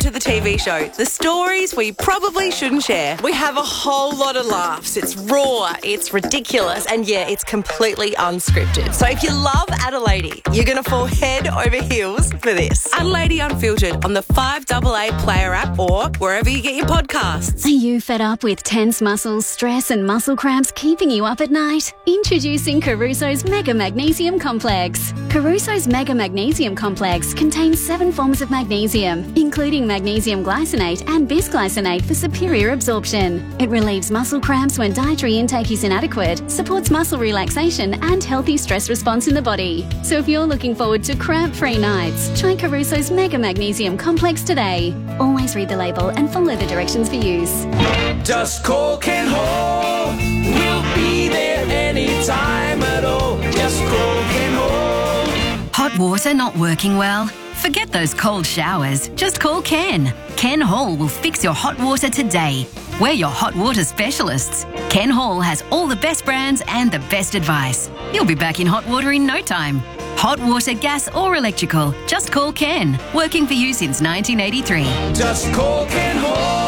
to the TV show, the stories we probably shouldn't share. We have a whole lot of laughs. It's raw, it's ridiculous, and yeah, it's completely unscripted. So if you love Adelaide, you're going to fall head over heels for this. Adelaide Unfiltered on the 5AA Player app or wherever you get your podcasts. Are you fed up with tense muscles, stress and muscle cramps keeping you up at night? Introducing Caruso's Mega Magnesium Complex. Caruso's Mega Magnesium Complex contains 7 forms of magnesium, including magnesium glycinate and bisglycinate for superior absorption. It relieves muscle cramps when dietary intake is inadequate, supports muscle relaxation and healthy stress response in the body. So if you're looking forward to cramp-free nights, try Caruso's Mega Magnesium Complex today. Always read the label and follow the directions for use. Just call Ken Hall. We'll be there anytime at all. Just call Ken Hall. Hot water not working well? Forget those cold showers. Just call Ken. Ken Hall will fix your hot water today. We're your hot water specialists. Ken Hall has all the best brands and the best advice. You'll be back in hot water in no time. Hot water, gas or electrical. Just call Ken. Working for you since 1983. Just call Ken Hall.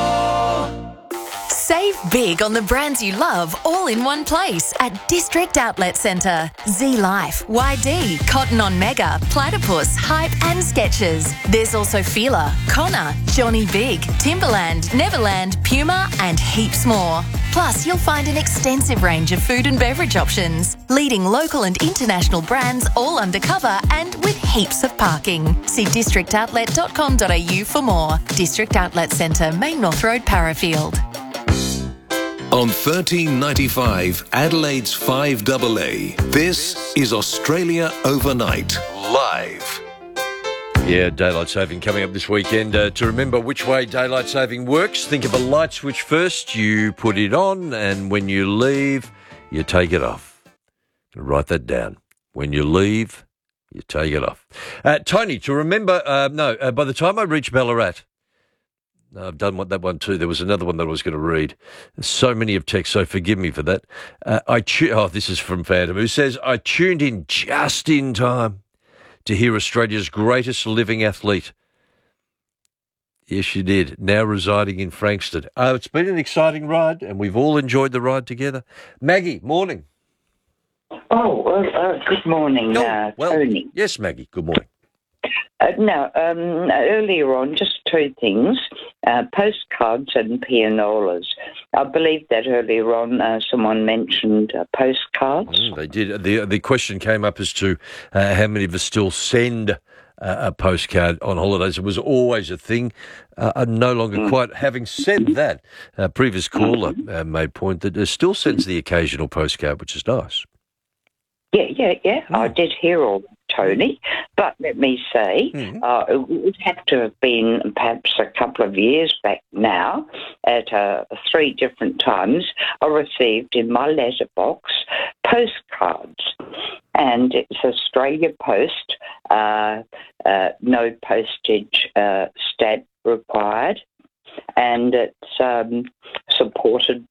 Save big on the brands you love all in one place at District Outlet Centre. Z Life, YD, Cotton On Mega, Platypus, Hype and Skechers. There's also Fila, Connor, Johnny Big, Timberland, Neverland, Puma and heaps more. Plus, you'll find an extensive range of food and beverage options. Leading local and international brands all undercover and with heaps of parking. See districtoutlet.com.au for more. District Outlet Centre, Main North Road, Parafield. On 1395 Adelaide's 5AA, this is Australia Overnight, live. Yeah, daylight saving coming up this weekend. To remember which way daylight saving works, think of a light switch first. You put it on, and when you leave, you take it off. Write that down. When you leave, you take it off. Tony, to remember, by the time I reach Ballarat, I've done that one too. There was another one that I was going to read. So many of text, so forgive me for that. This is from Phantom, who says, I tuned in just in time to hear Australia's greatest living athlete. Yes, you did. Now residing in Frankston. It's been an exciting ride, and we've all enjoyed the ride together. Maggie, morning. Good morning, Tony. Yes, Maggie, good morning. Earlier on, just 2 things, postcards and pianolas. I believe that earlier on someone mentioned postcards. They did. The question came up as to how many of us still send a postcard on holidays. It was always a thing. No longer quite. Having said that, a previous caller made point that still sends the occasional postcard, which is nice. Yeah. I did hear all that, Tony, but let me say, it would have to have been perhaps a couple of years back now, at 3 different times, I received in my letterbox postcards, and it's Australia Post, no postage stamp required, and it's supporting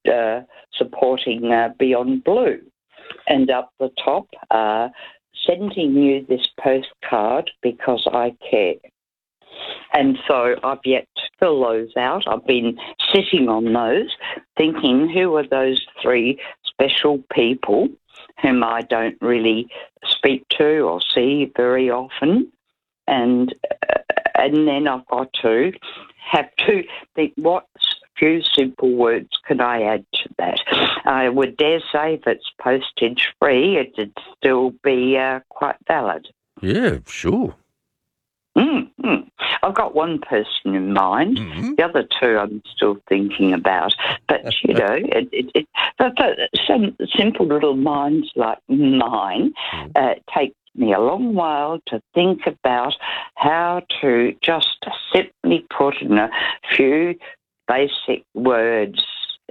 Beyond Blue. And up the top, sending you this postcard because I care. And so I've yet to fill those out. I've been sitting on those, thinking who are those 3 special people whom I don't really speak to or see very often. And then I've got to have to think, what few simple words can I add to that? I would dare say if it's postage free, it'd still be quite valid. Yeah, sure. I've got one person in mind. The other 2 I'm still thinking about. But, some simple little minds like mine take me a long while to think about how to just simply put in a few basic words.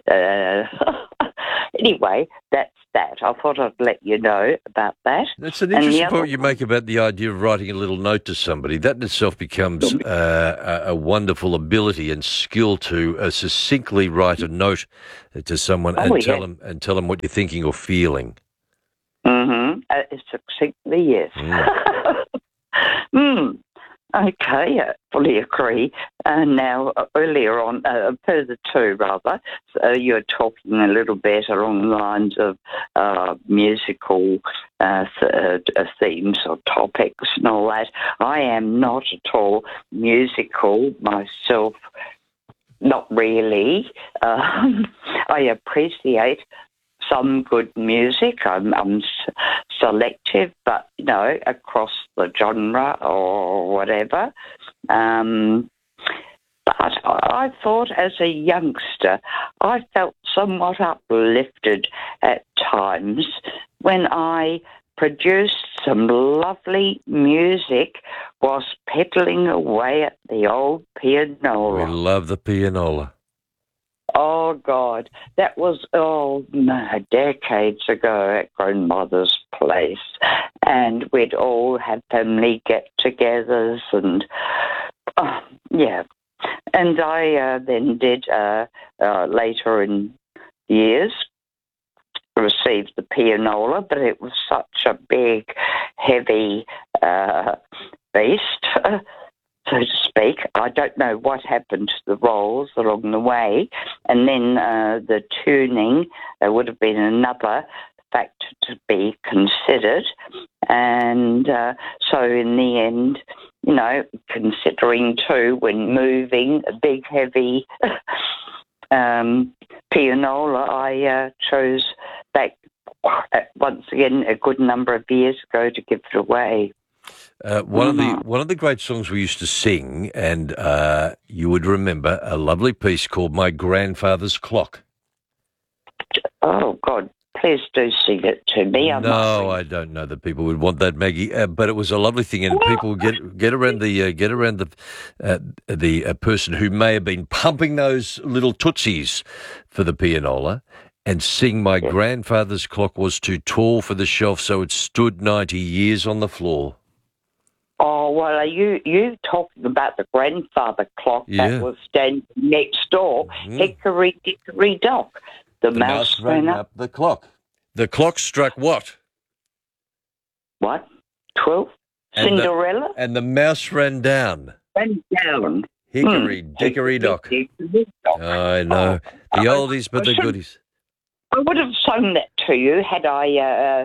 Anyway, that's that. I thought I'd let you know about that. That's an interesting point you make about the idea of writing a little note to somebody. That in itself becomes a wonderful ability and skill to succinctly write a note to someone tell them what you're thinking or feeling. Succinctly, yes. Okay, fully agree. Now, earlier on, further to, rather, you're talking a little bit along the lines of musical themes or topics and all that. I am not at all musical myself, not really. I appreciate some good music. I'm selective, but, across the genre or whatever. But I thought as a youngster, I felt somewhat uplifted at times when I produced some lovely music whilst pedalling away at the old pianola. We love the pianola. Oh, God, that was, decades ago at grandmother's place. And we'd all have family get-togethers and, And I then did, later in years, received the pianola, but it was such a big, heavy beast, so to speak. I don't know what happened to the rolls along the way. And then the tuning would have been another factor to be considered. And so in the end, considering too, when moving a big, heavy pianola, I chose back once again a good number of years ago to give it away. One of the great songs we used to sing, and you would remember a lovely piece called "My Grandfather's Clock." Oh God! Please do sing it to me. I don't know that people would want that, Maggie. But it was a lovely thing, and people would get around the person who may have been pumping those little tootsies for the pianola, and sing "My grandfather's clock was too tall for the shelf, so it stood 90 years on the floor." Oh, well, are you talking about the grandfather clock that was standing next door? Mm-hmm. Hickory dickory dock. The mouse ran up the clock. The clock struck what? What? 12? Cinderella? And the mouse ran down. Ran down. Hickory dickory dock. I know. The oldies but the goodies. I would have sung that to you had I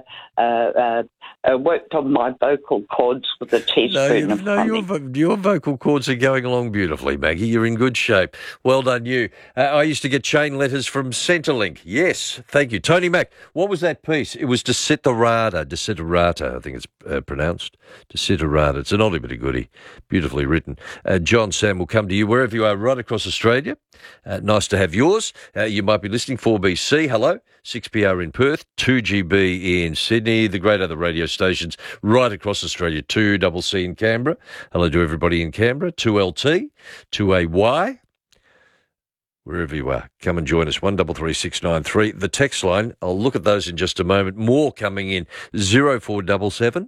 worked on my vocal cords with a teaspoon of honey. Your vocal cords are going along beautifully, Maggie. You're in good shape. Well done, you. I used to get chain letters from Centrelink. Yes, thank you. Tony Mack, what was that piece? It was Desiderata, I think it's pronounced. Desiderata. It's an oldie but a goodie. Beautifully written. John Sam will come to you wherever you are right across Australia. Nice to have yours. You might be listening 4BC. Hello. 6PR in Perth, 2GB in Sydney, the great other radio stations right across Australia, 2CC in Canberra. Hello to everybody in Canberra, 2LT, 2AY, wherever you are. Come and join us, 133693. The text line, I'll look at those in just a moment. More coming in, 0477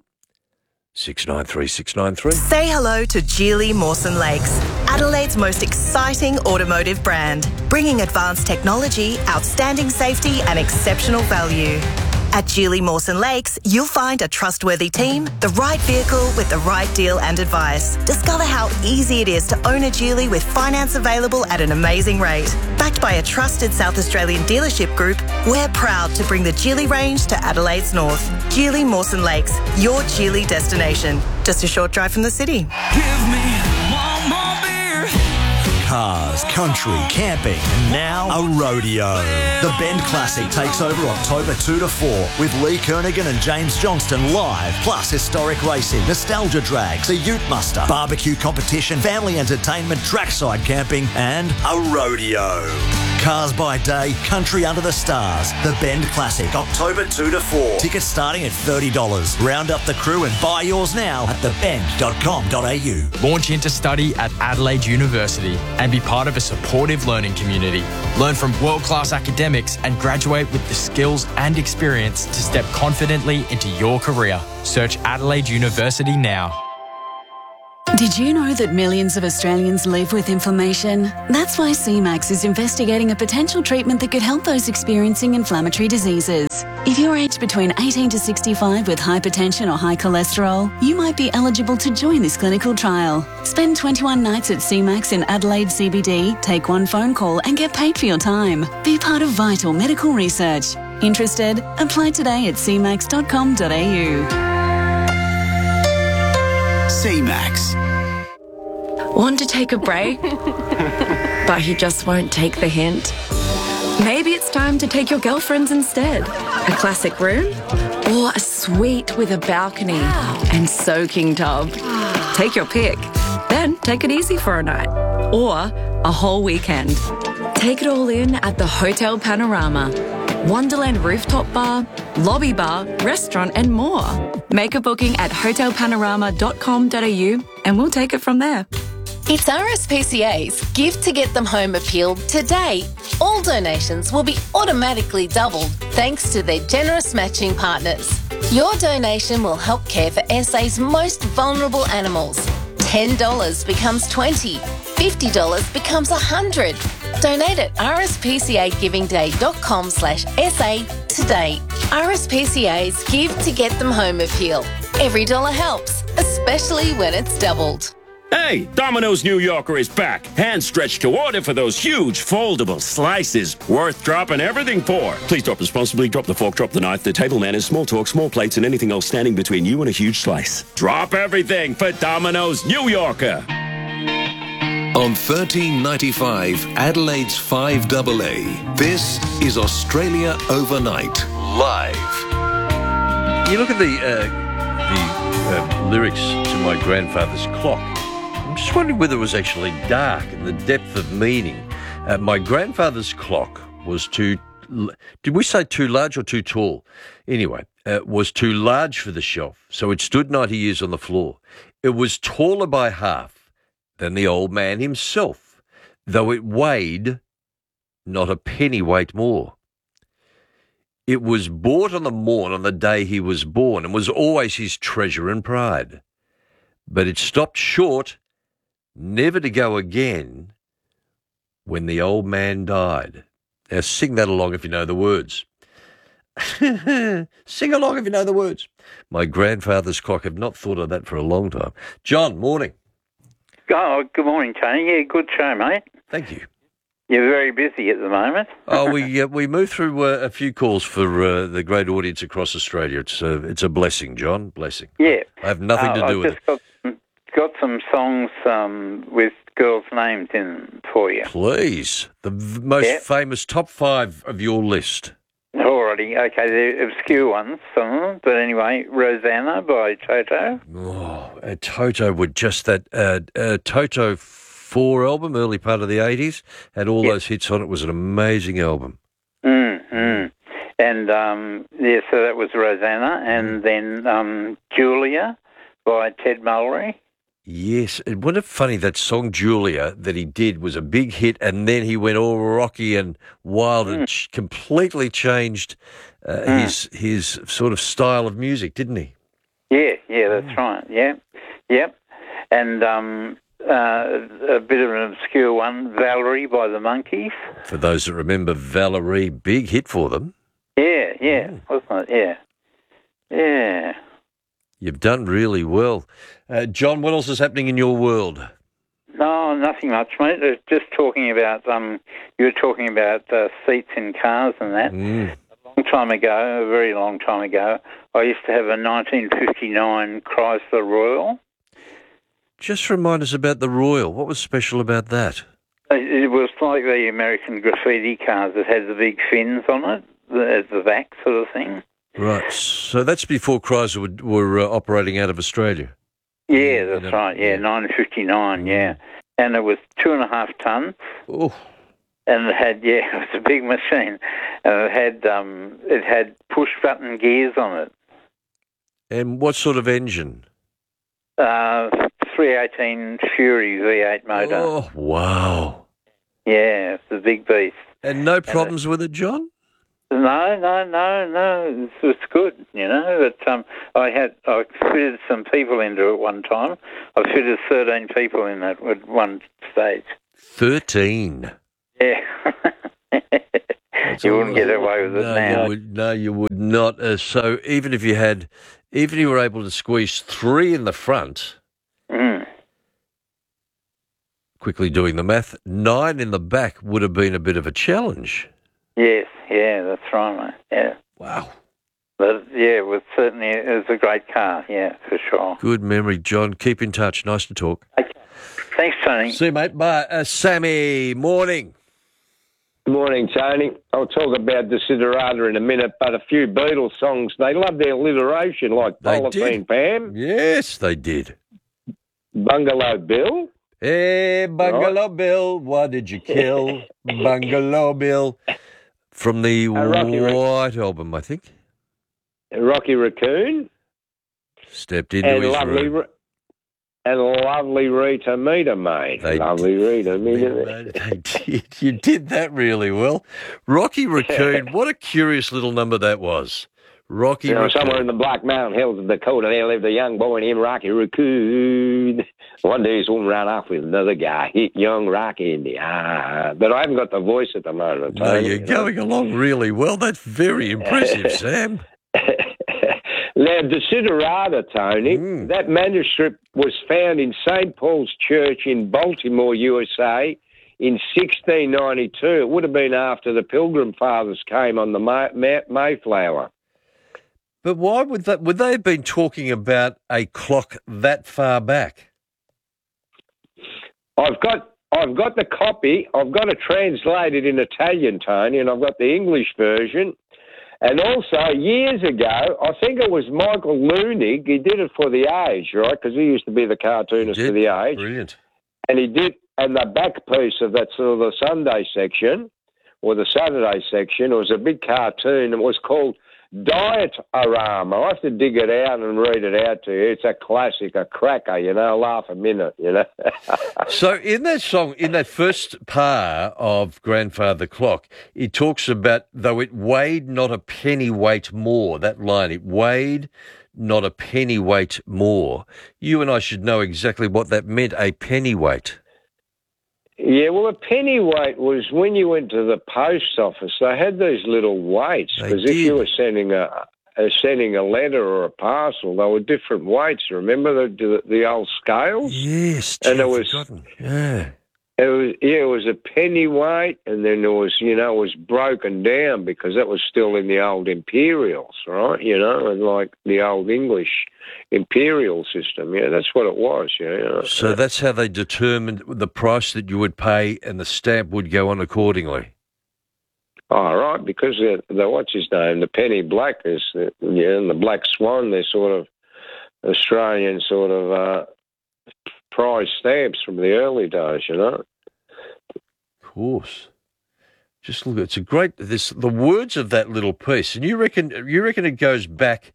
693 693. Say hello to Geely Mawson Lakes, Adelaide's most exciting automotive brand, bringing advanced technology, outstanding safety and exceptional value. At Geely Mawson Lakes, you'll find a trustworthy team, the right vehicle with the right deal and advice. Discover how easy it is to own a Geely with finance available at an amazing rate. Backed by a trusted South Australian dealership group, we're proud to bring the Geely range to Adelaide's north. Geely Mawson Lakes, your Geely destination. Just a short drive from the city. Give me one more beer. Cars, country, camping, and now a rodeo. The Bend Classic takes over October 2 to 4 with Lee Kernaghan and James Johnston live, plus historic racing, nostalgia drags, a ute muster, barbecue competition, family entertainment, trackside camping, and a rodeo. Cars by day, country under the stars. The Bend Classic, October 2 to 4. Tickets starting at $30. Round up the crew and buy yours now at thebend.com.au. Launch into study at Adelaide University and be part of a supportive learning community. Learn from world-class academics and graduate with the skills and experience to step confidently into your career. Search Adelaide University now. Did you know that millions of Australians live with inflammation? That's why CMAX is investigating a potential treatment that could help those experiencing inflammatory diseases. If you're aged between 18 to 65 with hypertension or high cholesterol, you might be eligible to join this clinical trial. Spend 21 nights at CMAX in Adelaide CBD, take one phone call and get paid for your time. Be part of vital medical research. Interested? Apply today at cmax.com.au. CMAX. Want to take a break? But he just won't take the hint. Maybe it's time to take your girlfriends instead. A classic room? Or a suite with a balcony and soaking tub. Take your pick. Then take it easy for a night. Or a whole weekend. Take it all in at the Hotel Panorama. Wonderland rooftop bar, lobby bar, restaurant and more. Make a booking at hotelpanorama.com.au and we'll take it from there. It's RSPCA's Give to Get Them Home appeal today. All donations will be automatically doubled thanks to their generous matching partners. Your donation will help care for SA's most vulnerable animals. $10 becomes $20, $50 becomes $100. Donate at rspcagivingday.com/SA today. RSPCA's Give to Get Them Home appeal. Every dollar helps, especially when it's doubled. Hey, Domino's New Yorker is back. Hand stretched to order for those huge foldable slices. Worth dropping everything for. Please drop responsibly. Drop the fork, drop the knife, the table manners, small talk, small plates, and anything else standing between you and a huge slice. Drop everything for Domino's New Yorker. On 1395 Adelaide's 5AA, this is Australia Overnight, live. You look at the lyrics to My Grandfather's Clock. I'm just wondering whether it was actually dark and the depth of meaning. My grandfather's clock was too... Did we say too large or too tall? Anyway, was too large for the shelf, so it stood 90 years on the floor. It was taller by half than the old man himself, though it weighed not a pennyweight more. It was bought on the morn on the day he was born and was always his treasure and pride. But it stopped short, never to go again, when the old man died. Now sing that along if you know the words. Sing along if you know the words. My grandfather's clock. I've not thought of that for a long time. John, morning. Oh, good morning, Tony. Yeah, good show, mate. Thank you. You're very busy at the moment. Oh, we moved through a few calls for the great audience across Australia. It's a blessing, John. Blessing. Yeah. I have nothing to do with it. I've just got some songs with girls' names in for you. Please. The most famous top 5 of your list. Alrighty. Okay, they're obscure ones, some of them. But anyway, Rosanna by Toto. Oh, Toto would just that... Toto 4 album, early part of the 80s, had all those hits on it. It was an amazing album. And, so that was Rosanna. And then Julia by Ted Mulry. Yes. Wasn't it funny, that song Julia that he did was a big hit, and then he went all rocky and wild and completely changed his sort of style of music, didn't he? Yeah, that's right. Yeah. And... a bit of an obscure one, Valerie by the Monkees. For those that remember Valerie, big hit for them. Yeah, wasn't it? Yeah. You've done really well. John, what else is happening in your world? No, nothing much, mate. Just talking about, you were talking about seats in cars and that. A very long time ago, I used to have a 1959 Chrysler Royal. Just remind us about the Royal. What was special about that? It was like the American graffiti cars that had the big fins on it, the back sort of thing. Right. So that's before Chrysler were operating out of Australia. Yeah, that's right. Yeah, 1959. Yeah, and it was 2.5 tons. Oh. And it had it was a big machine, and it had push button gears on it. And what sort of engine? 318 Fury V8 motor. Oh, wow. Yeah, it's a big beast. And no problems with it, John? No. It was good, you know. But I fitted some people into it one time. I fitted 13 people in that at one stage. 13? Yeah. You wouldn't get away with it now. You would not. So even if you were able to squeeze 3 in the front, quickly doing the math, 9 in the back would have been a bit of a challenge. Yes, yeah, that's right, mate. Yeah. Wow. But yeah, it was a great car, yeah, for sure. Good memory, John. Keep in touch. Nice to talk. Okay. Thanks, Tony. See you, mate. Bye. Sammy, morning. Good morning, Tony. I'll talk about Desiderata in a minute, but a few Beatles songs, they love their alliteration, like Polythene Pam. Yes, they did. Bungalow Bill. Hey, Bungalow Bill, why did you kill Bungalow Bill? From the White Album, I think. Rocky Raccoon. Stepped into his room. And lovely Rita Mita, mate. Lovely Rita Mita. They did. You did that really well. Rocky Raccoon, what a curious little number that was. Rocky Raccoon. Somewhere in the Black Mountain Hills of Dakota, there lived a young boy named Rocky Raccoon. One day his woman ran off with another guy, hit young Rocky in the eye. But I haven't got the voice at the moment. No, you're going along really well. That's very impressive, Sam. Now, Desiderata, Tony, that manuscript was found in St. Paul's Church in Baltimore, USA, in 1692. It would have been after the Pilgrim Fathers came on the Mayflower. But why would they have been talking about a clock that far back? I've got the copy. I've got it translated in Italian, Tony, and I've got the English version. And also, years ago, I think it was Michael Leunig. He did it for The Age, right? Because he used to be the cartoonist for The Age. Brilliant. And he did, and the back piece of that sort of the Sunday section, or the Saturday section, it was a big cartoon. It was called Diet-O-Rama. I'll have to dig it out and read it out to you. It's a classic, a cracker, you know, laugh a minute, you know. So in that song, in that first part of Grandfather Clock, it talks about, though it weighed not a pennyweight more, that line, it weighed not a pennyweight more. You and I should know exactly what that meant, a pennyweight. Yeah, well, a pennyweight was when you went to the post office, they had these little weights, because if you were sending a letter or a parcel, they were different weights. Remember the old scales? Yes, and it was forgotten. Yeah. It was a pennyweight, and then there was, you know, it was broken down because that was still in the old imperials, right? You know, and like the old English imperial system. Yeah, that's what it was. Yeah. You know? So that's how they determined the price that you would pay, and the stamp would go on accordingly. Oh, right, because the what's his name, the penny black is, and the black swan, they're sort of Australian sort of prize stamps from the early days, you know. Of course. Just look, it's a great, the words of that little piece, and you reckon it goes back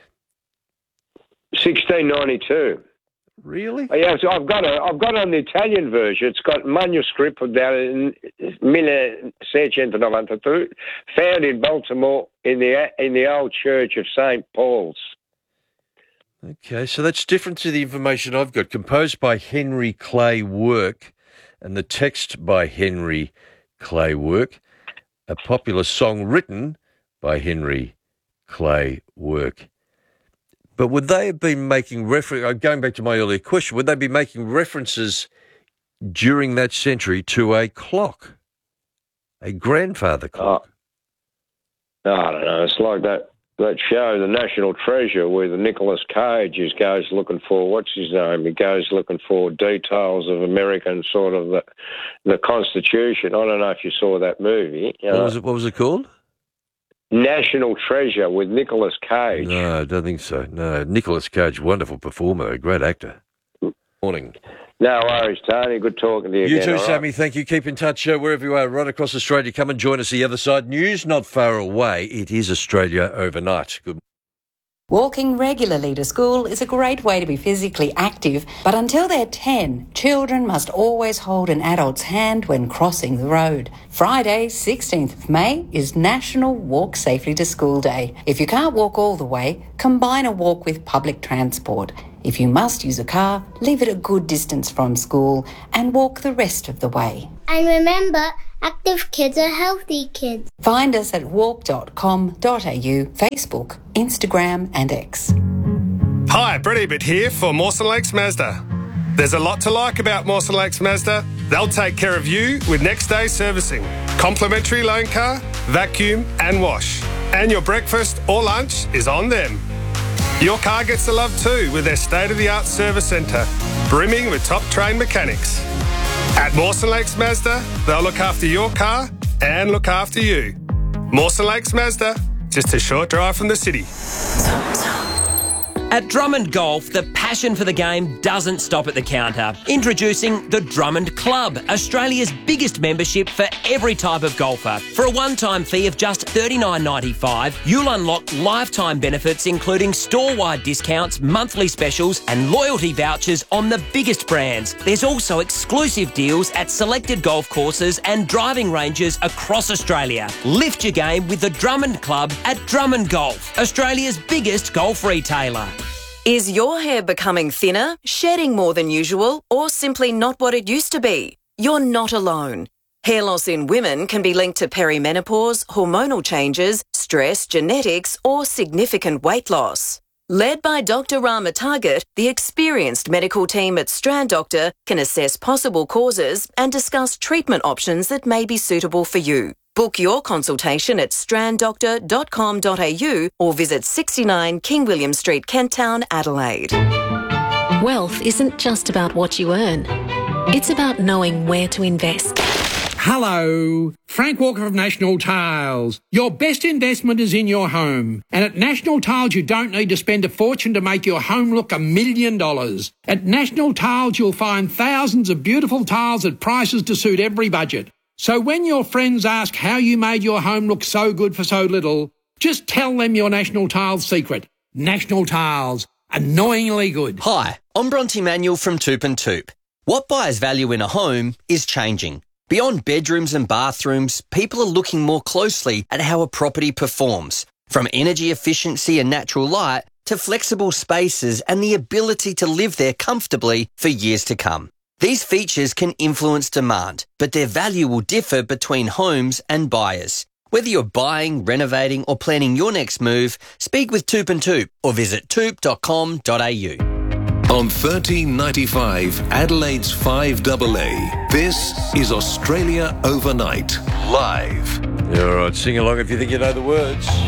1692. Really? Yeah, so I've got on the Italian version. It's got manuscript del 1692, found in Baltimore in the old church of St. Paul's. Okay, so that's different to the information I've got. Composed by Henry Clay Work, and the text by Henry Clay Work. A popular song written by Henry Clay Work. But would they have been making going back to my earlier question, would they be making references during that century to a clock, a grandfather clock? I don't know. It's like that show, The National Treasure, where the Nicolas Cage goes looking for, what's his name? He goes looking for details of American sort of the Constitution. I don't know if you saw that movie. What was it called? National Treasure with Nicolas Cage. No, I don't think so. No, Nicolas Cage, wonderful performer, a great actor. Morning. No worries, Tony. Good talking to you You again. too, Sammy. Right. Thank you. Keep in touch wherever you are, right across Australia. Come and join us the other side. News not far away. It is Australia Overnight. Good Walking regularly to school is a great way to be physically active, but until they're 10, children must always hold an adult's hand when crossing the road. Friday, 16th of May, is National Walk Safely to School Day. If you can't walk all the way, combine a walk with public transport. If you must use a car, leave it a good distance from school and walk the rest of the way. And remember, active kids are healthy kids. Find us at walk.com.au, Facebook, Instagram and X. Hi, Brett Ebert here for Mawson Lakes Mazda. There's a lot to like about Mawson Lakes Mazda. They'll take care of you with next day servicing, complimentary loan car, vacuum and wash. And your breakfast or lunch is on them. Your car gets the love too with their state-of-the-art service centre, brimming with top-trained mechanics. At Mawson Lakes Mazda, they'll look after your car and look after you. Mawson Lakes Mazda, just a short drive from the city. At Drummond Golf, the passion for the game doesn't stop at the counter. Introducing the Drummond Club, Australia's biggest membership for every type of golfer. For a one-time fee of just $39.95, you'll unlock lifetime benefits including store-wide discounts, monthly specials and loyalty vouchers on the biggest brands. There's also exclusive deals at selected golf courses and driving ranges across Australia. Lift your game with the Drummond Club at Drummond Golf, Australia's biggest golf retailer. Is your hair becoming thinner, shedding more than usual, or simply not what it used to be? You're not alone. Hair loss in women can be linked to perimenopause, hormonal changes, stress, genetics, or significant weight loss. Led by Dr. Rama Target, the experienced medical team at Strand Doctor can assess possible causes and discuss treatment options that may be suitable for you. Book your consultation at stranddoctor.com.au or visit 69 King William Street, Kent Town, Adelaide. Wealth isn't just about what you earn. It's about knowing where to invest. Hello, Frank Walker of National Tiles. Your best investment is in your home. And at National Tiles, you don't need to spend a fortune to make your home look $1 million. At National Tiles, you'll find thousands of beautiful tiles at prices to suit every budget. So when your friends ask how you made your home look so good for so little, just tell them your National Tiles secret. National Tiles. Annoyingly good. Hi, I'm Bronte Manuel from Toop and Toop. What buyers value in a home is changing. Beyond bedrooms and bathrooms, people are looking more closely at how a property performs, from energy efficiency and natural light to flexible spaces and the ability to live there comfortably for years to come. These features can influence demand, but their value will differ between homes and buyers. Whether you're buying, renovating or planning your next move, speak with Toop and Toop or visit toop.com.au. On 1395 Adelaide's 5AA, this is Australia Overnight, live. Yeah, all right, sing along if you think you know the words.